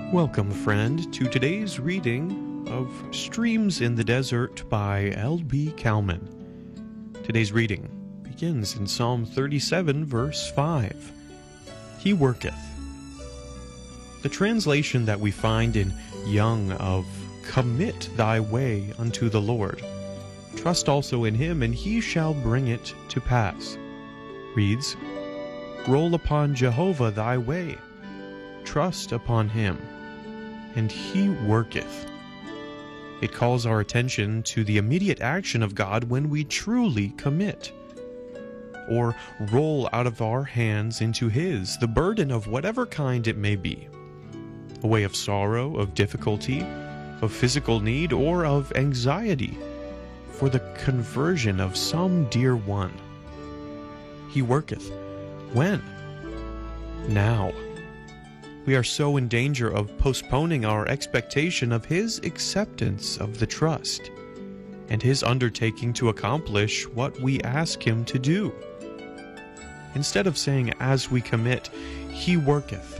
Welcome, friend, to today's reading of Streams in the Desert by L.B. Kalman. Today's reading begins in Psalm 37, verse 5. He worketh. The translation that we find in Young of "Commit thy way unto the Lord. Trust also in him, and he shall bring it to pass," reads, "Roll upon Jehovah thy way. Trust upon him, and he worketh." It calls our attention to the immediate action of God when we truly commit, or roll out of our hands into his the burden of whatever kind it may be, a way of sorrow, of difficulty, of physical need, or of anxiety for the conversion of some dear one. He worketh. When? Now. We are so in danger of postponing our expectation of his acceptance of the trust and his undertaking to accomplish what we ask him to do. Instead of saying as we commit, he worketh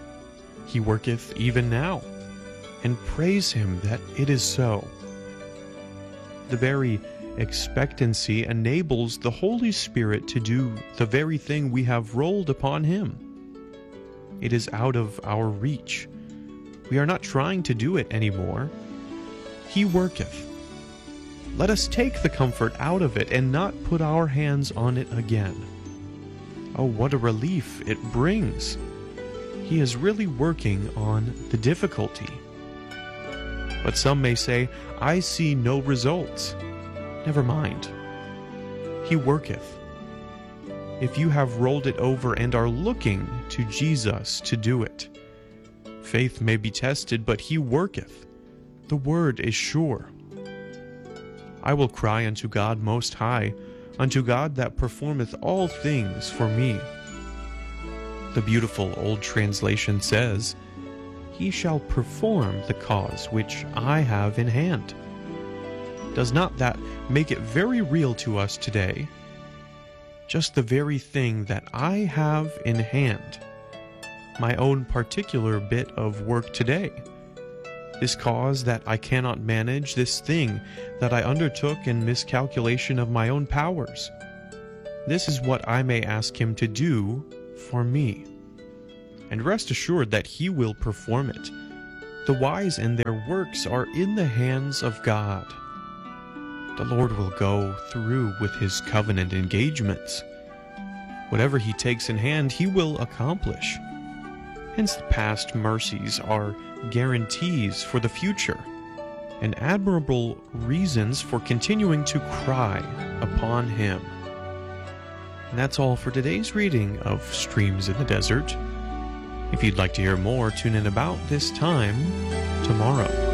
even now, and praise him that it is so. The very expectancy enables the Holy Spirit to do the very thing we have rolled upon him. It is out of our reach. We are not trying to do it anymore. He worketh. Let us take the comfort out of it and not put our hands on it again. Oh, what a relief it brings. He is really working on the difficulty. But some may say, I see no results. Never mind. He worketh. If you have rolled it over and are looking to Jesus to do it, faith may be tested, but he worketh. The word is sure. I will cry unto God most high, unto God that performeth all things for me. The beautiful old translation says, He shall perform the cause which I have in hand. Does not that make it very real to us today? Just the very thing that I have in hand, my own particular bit of work today, this cause that I cannot manage, this thing that I undertook in miscalculation of my own powers. This is what I may ask him to do for me. And rest assured that he will perform it. The wise and their works are in the hands of God. The Lord will go through with his covenant engagements. Whatever he takes in hand, he will accomplish. Hence the past mercies are guarantees for the future, and admirable reasons for continuing to cry upon him. And that's all for today's reading of Streams in the Desert. If you'd like to hear more, tune in about this time tomorrow.